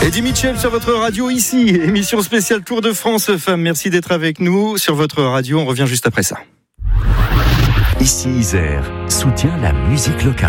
Eddie Mitchell sur votre radio ici, émission spéciale Tour de France Femmes. Merci d'être avec nous sur votre radio. On revient juste après ça. Ici Isère soutient la musique locale.